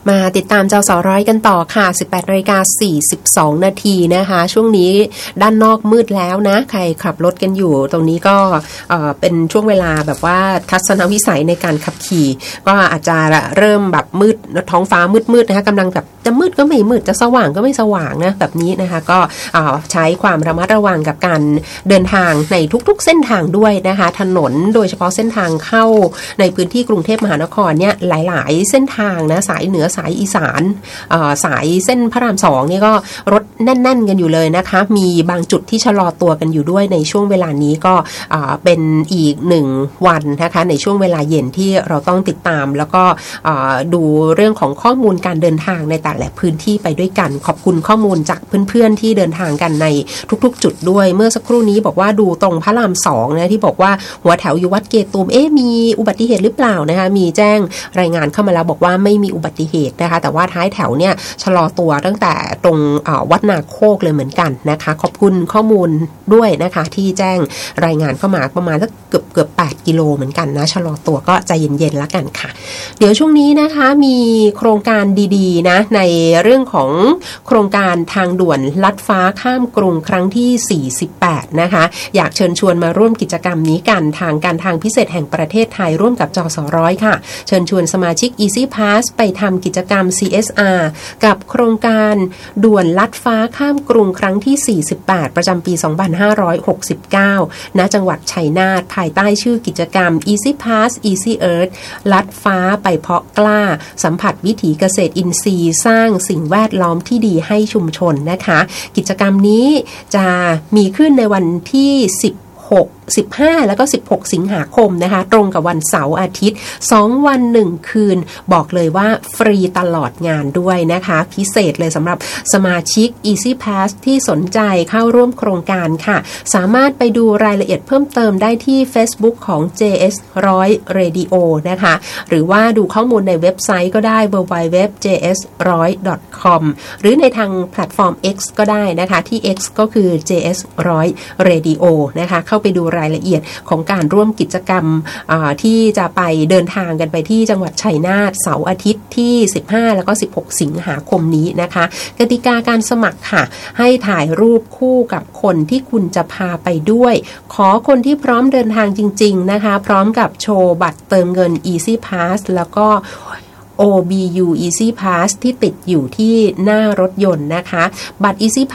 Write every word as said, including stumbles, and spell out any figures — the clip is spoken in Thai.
มาติดตามจสร้อยกันต่อค่ะ สิบแปดนาฬิกาสี่สิบสองนาทีนะคะช่วงนี้ด้านนอกมืดแล้วนะใครขับรถกันอยู่ตรงนี้ก็เอ่อเป็นช่วงเวลาแบบว่าทัศนวิสัยในการขับขี่ก็อาจจะเริ่มแบบมืดท้องฟ้ามืดๆนะคะกำลังแบบจะมืดก็ไม่มืดจะสว่างก็ไม่สว่างนะแบบนี้นะคะก็ใช้ความระมัดระวังกับการเดินทางในทุกๆเส้นทางด้วยนะคะถนนโดยเฉพาะเส้นทางเข้าในพื้นที่กรุงเทพมหานครเนี่ยหลายๆเส้นทางนะสายเหนือสายอีสานสายเส้นพระรามสองนี่ก็รถแน่นๆกันอยู่เลยนะคะมีบางจุดที่ชะลอตัวกันอยู่ด้วยในช่วงเวลานี้ก็เป็นอีกหนึ่งวันนะคะในช่วงเวลาเย็นที่เราต้องติดตามแล้วก็ดูเรื่องของข้อมูลการเดินทางในแต่ละพื้นที่ไปด้วยกันขอบคุณข้อมูลจากเพื่อนๆที่เดินทางกันในทุกๆจุดด้วยเมื่อสักครู่นี้บอกว่าดูตรงพระรามสองนะที่บอกว่าหัวแถวอยู่วัดเกตุมเอ๊ะมีอุบัติเหตุหรือเปล่านะคะมีแจ้งรายงานเข้ามาแล้วบอกว่าไม่มีอุบัติเหตุนะคะแต่ว่าท้ายแถวเนี่ยชะลอตัวตั้งแต่ตรงวัดนาโคกเลยเหมือนกันนะคะขอบคุณข้อมูลด้วยนะคะที่แจ้งรายงานเข้ามาประมาณสักเกือบเกือบแปดกิโลเหมือนกันนะชะลอตัวก็ใจเย็นๆแล้วกันค่ะเดี๋ยวช่วงนี้นะคะมีโครงการดีๆนะในเรื่องของโครงการทางด่วนลัดฟ้าข้ามกรุงครั้งที่สี่สิบแปดนะคะอยากเชิญชวนมาร่วมกิจกรรมนี้กันทางการทางพิเศษแห่งประเทศไทยร่วมกับจสร้อยค่ะเชิญชวนสมาชิก Easy Pass ไปทำกิจกรรม ซี เอส อาร์ กับโครงการด่วนลัดฟ้าข้ามกรุงครั้งที่สี่สิบแปดประจำปีสองพันห้าร้อยหกสิบเก้าณจังหวัดชัยนาทภายใต้ชื่อกิจกรรม Easy Pass Easy Earth ลัดฟ้าไปเพาะกล้าสัมผัสวิถีเกษตรอินทรีย์สร้างสิ่งแวดล้อมที่ดีให้ชุมชนนะคะกิจกรรมนี้จะมีขึ้นในวันที่สิบหก สิบห้าแล้วก็สิบหกสิงหาคมนะคะตรงกับวันเสาร์อาทิตย์สองวันหนึ่งคืนบอกเลยว่าฟรีตลอดงานด้วยนะคะพิเศษเลยสำหรับสมาชิก Easy Pass ที่สนใจเข้าร่วมโครงการค่ะสามารถไปดูรายละเอียดเพิ่มเติมได้ที่ Facebook ของ เจ เอส หนึ่งร้อย Radio นะคะหรือว่าดูข้อมูลในเว็บไซต์ก็ได้ ดับเบิลยู ดับเบิลยู ดับเบิลยู ดอท เจ เอส หนึ่งร้อย ดอท คอม หรือในทางแพลตฟอร์ม X ก็ได้นะคะที่ X ก็คือ เจ เอส หนึ่งร้อย Radio นะคะเข้าไปดูรายละเอียดของการร่วมกิจกรรมที่จะไปเดินทางกันไปที่จังหวัดชัยนาทเสาร์อาทิตย์ที่สิบห้าแล้วก็สิบหกสิงหาคมนี้นะคะกติกาการสมัครค่ะให้ถ่ายรูปคู่กับคนที่คุณจะพาไปด้วยขอคนที่พร้อมเดินทางจริงๆนะคะพร้อมกับโชว์บัตรเติมเงิน Easy Pass แล้วก็โอ บี ยู Easy Pass ที่ติดอยู่ที่หน้ารถยนต์นะคะบัตร Easy Pass